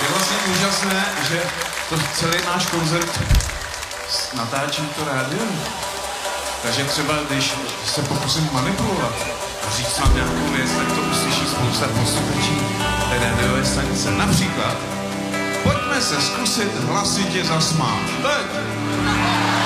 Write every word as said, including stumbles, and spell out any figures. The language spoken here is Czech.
Je vlastně úžasné, že to celý náš koncert natáčí to rádio. Takže třeba, když se pokusím manipulovat a říct vám nějakou věc, tak to uslyší spousta posluchačů té rádiové stanice. Například, pojďme se zkusit hlasitě zasmát. Teď!